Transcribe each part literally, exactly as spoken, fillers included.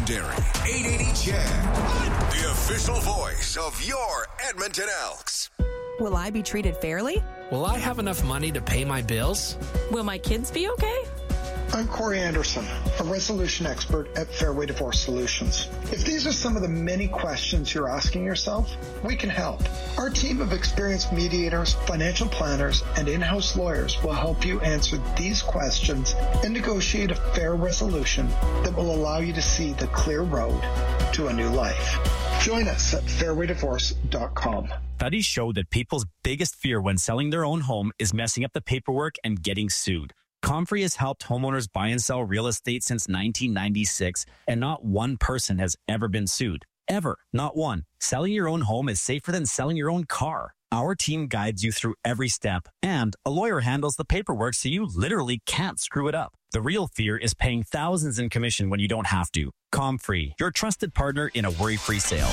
legendary eight eighty Chad, the official voice of your Edmonton Elks. Will I be treated fairly? Will I have enough money to pay my bills? Will my kids be okay? I'm Corey Anderson, a resolution expert at Fairway Divorce Solutions. If these are some of the many questions you're asking yourself, we can help. Our team of experienced mediators, financial planners, and in-house lawyers will help you answer these questions and negotiate a fair resolution that will allow you to see the clear road to a new life. Join us at fairway divorce dot com. Studies show that people's biggest fear when selling their own home is messing up the paperwork and getting sued. Comfrey has helped homeowners buy and sell real estate since nineteen ninety-six, and not one person has ever been sued. Ever. Not one. Selling your own home is safer than selling your own car. Our team guides you through every step, and a lawyer handles the paperwork so you literally can't screw it up. The real fear is paying thousands in commission when you don't have to. Comfrey, your trusted partner in a worry-free sale.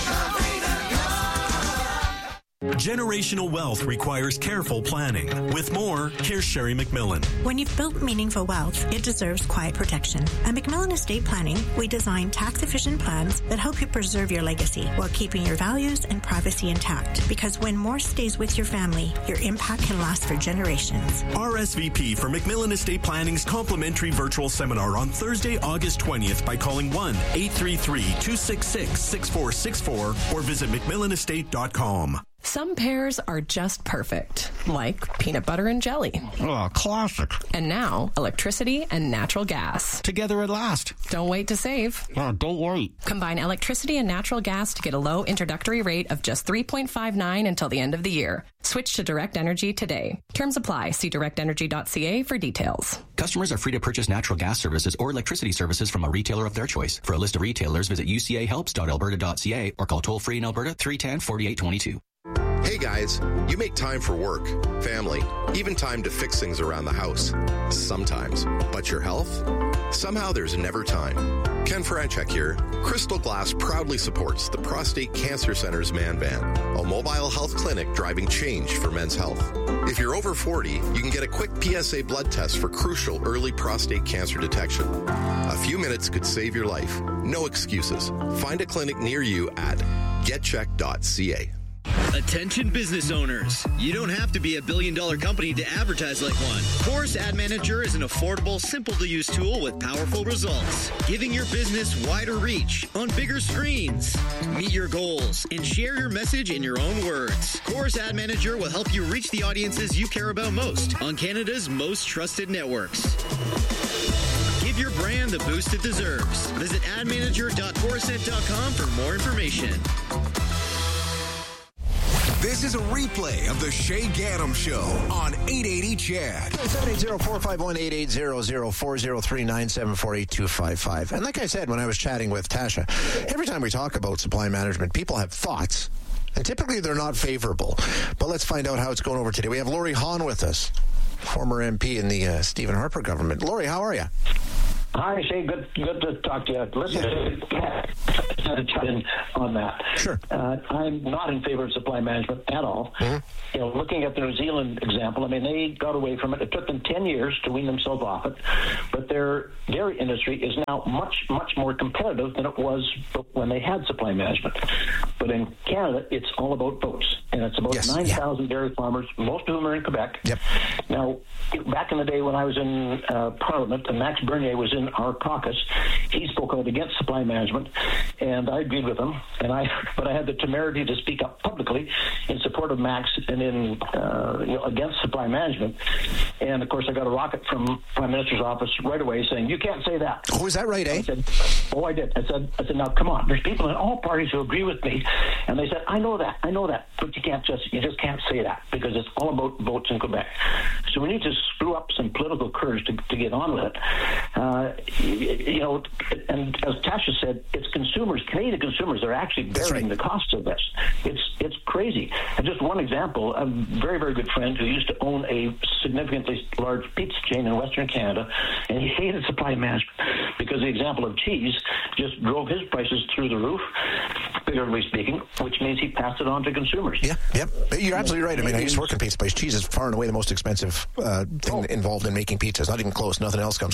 Generational wealth requires careful planning. With more, here's Sherry McMillan. When you've built meaningful wealth, it deserves quiet protection. At McMillan Estate Planning, we design tax-efficient plans that help you preserve your legacy while keeping your values and privacy intact. Because when more stays with your family, your impact can last for generations. R S V P for McMillan Estate Planning's complimentary virtual seminar on Thursday, August twentieth by calling one eight three three, two six six, six four six four or visit mcmillan estate dot com. Some pairs are just perfect, like peanut butter and jelly. Oh, classic. And now, electricity and natural gas. Together at last. Don't wait to save. Oh, don't wait. Combine electricity and natural gas to get a low introductory rate of just three point five nine until the end of the year. Switch to Direct Energy today. Terms apply. See direct energy dot c a for details. Customers are free to purchase natural gas services or electricity services from a retailer of their choice. For a list of retailers, visit u c a helps dot alberta dot c a or call toll-free in Alberta three one zero, four eight two two. Hey guys, you make time for work, family, even time to fix things around the house. Sometimes. But your health? Somehow there's never time. Ken Franchek here. Crystal Glass proudly supports the Prostate Cancer Center's Man Van, a mobile health clinic driving change for men's health. If you're over forty, you can get a quick P S A blood test for crucial early prostate cancer detection. A few minutes could save your life. No excuses. Find a clinic near you at get check dot c a. Attention business owners. You don't have to be a billion dollar company to advertise like one. Chorus Ad Manager is an affordable, simple to use tool with powerful results, giving your business wider reach on bigger screens. Meet your goals and share your message in your own words. Chorus Ad Manager will help you reach the audiences you care about most on Canada's most trusted networks. Give your brand the boost it deserves. Visit ad manager dot chorusnet dot com for more information. This is a replay of the Shay Gaddam Show on eight eighty Chad. seven eight zero, four five one, eight eight zero zero, four zero three, nine seven four, eight two five five. And like I said when I was chatting with Tasha, every time we talk about supply management, people have thoughts. And typically they're not favorable. But let's find out how it's going over today. We have Lori Hahn with us, former M P in the uh, Stephen Harper government. Lori, how are you? Hi, Shay. Good, good to talk to you. Listen, yeah. to chat in on that. Sure. Uh, I'm not in favor of supply management at all. Mm-hmm. You know, looking at the New Zealand example, I mean, they got away from it. It took them ten years to wean themselves off it, but their dairy industry is now much, much more competitive than it was when they had supply management. But in Canada, it's all about votes, and it's about yes. nine thousand yeah. dairy farmers, most of whom are in Quebec. Yep. Now, back in the day when I was in uh, Parliament, and Max Bernier was in our caucus, he spoke out against supply management, and I agreed with him. And I, but I had the temerity to speak up publicly in support of Max and in uh, you know, against supply management. And of course, I got a rocket from Prime Minister's office right away saying, "You can't say that." Oh, is that right, eh? I said, "Oh, I did." I said, "I said now, come on. There's people in all parties who agree with me." And they said, "I know that, I know that, but you can't just, you just can't say that because it's all about votes in Quebec." So we need to screw up some political courage to, to get on with it. Uh, you know, and as Tasha said, it's consumers, Canadian consumers are actually bearing right. the costs of this. It's it's crazy. And just one example, a very, very good friend who used to own a significantly large pizza chain in Western Canada, and he hated supply management because the example of cheese just drove his prices through the roof, figuratively speaking, which means he passed it on to consumers. Yeah, yep. You're absolutely right. I mean, I used to work in pizza place. Cheese is far and away the most expensive uh, thing oh. involved in making pizzas. Not even close. Nothing else comes close. But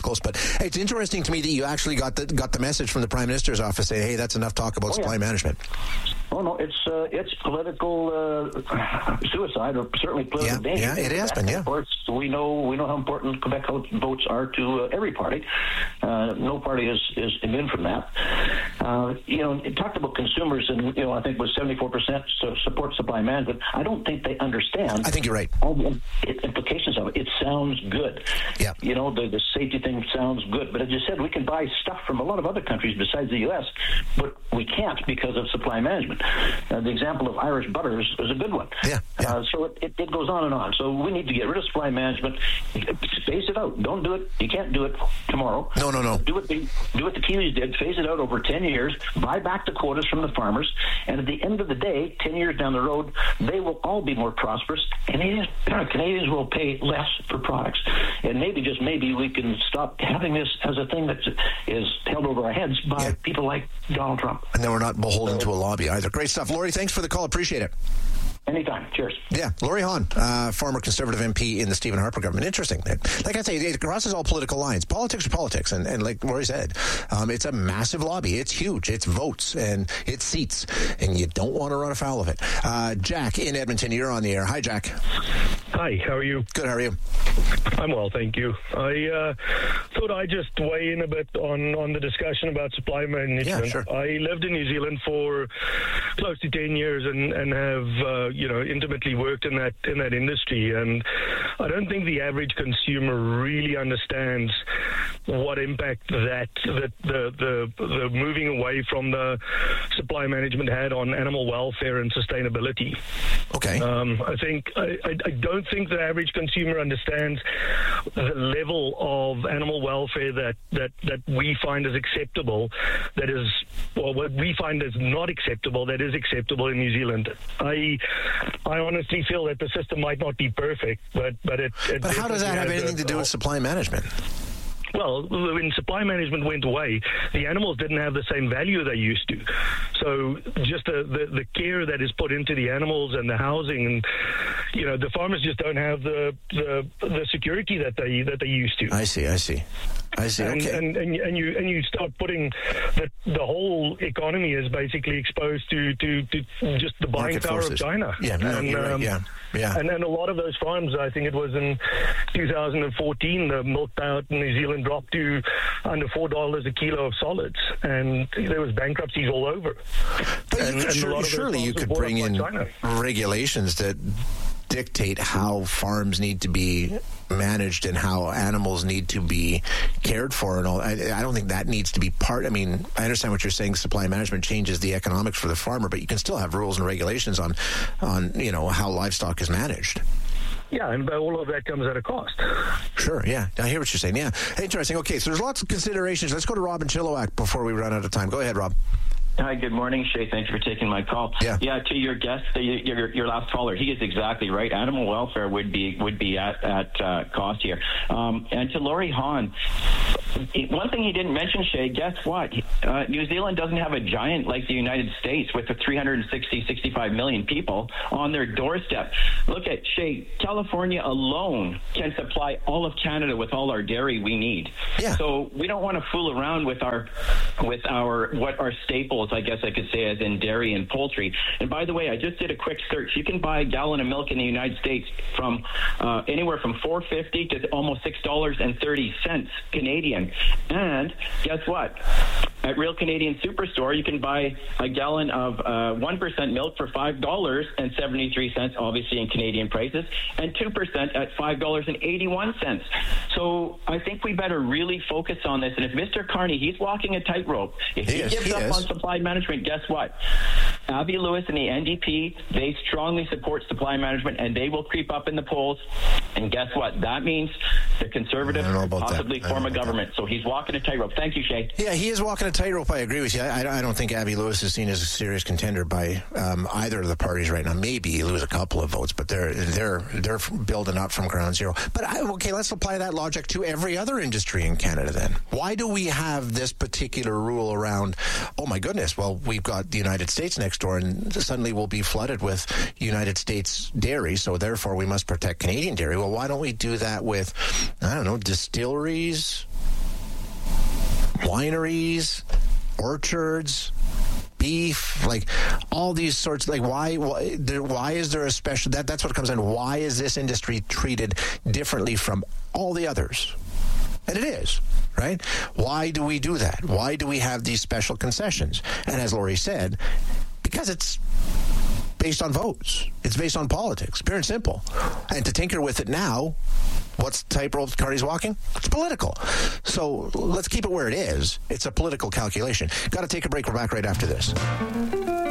Hey, it's interesting to me that you actually got the got the message from the Prime Minister's office saying, hey, that's enough talk about oh, supply yeah. management. Oh, no, it's uh, it's political uh, suicide, or certainly political yeah, danger. Yeah, it has been, yeah. Of course, we know, we know how important Quebec votes are to uh, every party. Uh, no party is, is immune from that. Uh, you know, it talked about consumers, and, you know, I think it was seventy-four percent support supply management. I don't think they understand. I think you're right. All the implications of it. It sounds good. Yeah. You know, the, the safety thing sounds good. But as you said, we can buy stuff from a lot of other countries besides the U S, but we can't because of supply management. Uh, the example of Irish butter is, is a good one. Yeah. yeah. Uh, so it, it, it goes on and on. So we need to get rid of supply management. Phase it out. Don't do it. You can't do it tomorrow. No, no, no. Do what the do what the Kiwis did. Phase it out over ten years. Buy back the quotas from the farmers. And at the end of the day, ten years down the road, they will all be more prosperous. Canadians, Canadians will pay less for products. And maybe, just maybe, we can stop having this as a thing that is held over our heads by yeah. people like Donald Trump. And then we're not beholden so, to a lobby either. Great stuff. Laurie, thanks for the call. Appreciate it. Anytime. Cheers. Yeah, Laurie Hahn, uh, former Conservative M P in the Stephen Harper government. Interesting. Like I say, it crosses all political lines. Politics are politics, and, and like Laurie said, um, it's a massive lobby. It's huge. It's votes, and it's seats, and you don't want to run afoul of it. Uh, Jack in Edmonton, you're on the air. Hi, Jack. Hi, how are you? Good, how are you? I'm well, thank you. I uh, thought I'd just weigh in a bit on, on the discussion about supply management. Yeah, sure. I lived in New Zealand for close to ten years and, and have, uh, you know, intimately worked in that in that industry. And I don't think the average consumer really understands what impact that, that the, the, the moving away from the supply management had on animal welfare and sustainability. Okay. Um, I think I, I, I don't think the average consumer understands the level of animal welfare that, that, that we find is acceptable, that is, well, what we find is not acceptable, that is acceptable in New Zealand. I I honestly feel that the system might not be perfect, but but it. it but how does that have anything a, to do with supply management? Well, when supply management went away, the animals didn't have the same value they used to. So just the, the, the care that is put into the animals and the housing, and you know, the farmers just don't have the the, the security that they that they used to. I see. I see. I see. And, okay. And, and and you and you start putting the the whole economy is basically exposed to to, to just the buying Market power forces. of China. Yeah. No, and, you're um, right. Yeah. Yeah. And then a lot of those farms, I think it was in two thousand fourteen, the milk out in New Zealand dropped to under four dollars a kilo of solids, and there was bankruptcies all over. But and, you could, surely, surely you could bring in China. regulations that dictate how farms need to be managed and how animals need to be cared for and all. I, I don't think that needs to be part. I mean, I understand what you're saying. Supply management changes the economics for the farmer, but you can still have rules and regulations on, on you know, how livestock is managed. Yeah, and all of that comes at a cost. Sure, yeah. I hear what you're saying. Yeah, interesting. Okay, so there's lots of considerations. Let's go to Rob in Chilliwack before we run out of time. Go ahead, Rob. Hi, good morning, Shay. Thanks for taking my call. Yeah. Yeah. To your guest, your your last caller, he is exactly right. Animal welfare would be would be at at uh, cost here. Um, and to Laurie Hahn, one thing he didn't mention, Shay. Guess what? Uh, New Zealand doesn't have a giant like the United States with the three hundred sixty, sixty-five million people on their doorstep. Look at Shay. California alone can supply all of Canada with all our dairy we need. Yeah. So we don't want to fool around with our with our what our staples, I guess I could say, as in dairy and poultry. And by the way, I just did a quick search. You can buy a gallon of milk in the United States from uh, anywhere from four dollars and fifty cents to almost six dollars and thirty cents Canadian. And guess what? At Real Canadian Superstore, you can buy a gallon of uh, one percent milk for five dollars and seventy-three cents, obviously in Canadian prices, and two percent at five dollars and eighty-one cents. So I think we better really focus on this. And if Mister Carney, he's walking a tightrope. If he, he is, gives he up is. on supply management, guess what? Avi Lewis and the N D P, they strongly support supply management, and they will creep up in the polls. And guess what? That means the Conservatives possibly form a government. That. So he's walking a tightrope. Thank you, Shay. Yeah, he is walking a tightrope. I agree with you. I, I don't think Avi Lewis is seen as a serious contender by um, either of the parties right now. Maybe he lose a couple of votes, but they're they're they're building up from ground zero. But I, okay, let's apply that logic to every other industry in Canada. Then why do we have this particular rule around? Oh my goodness! Well, we've got the United States next door, and suddenly we'll be flooded with United States dairy. So therefore, we must protect Canadian dairy. Well, why don't we do that with I don't know distilleries? wineries, orchards, beef, like all these sorts, like why why, there, why is there a special, that that's what comes in, why is this industry treated differently from all the others? And it is, right? Why do we do that? Why do we have these special concessions? And as Lori said, because it's based on votes. It's based on politics, pure and simple. And to tinker with it now, what's the tightrope Cardi's walking? It's political. So let's keep it where it is. It's a political calculation. Got to take a break. We're back right after this.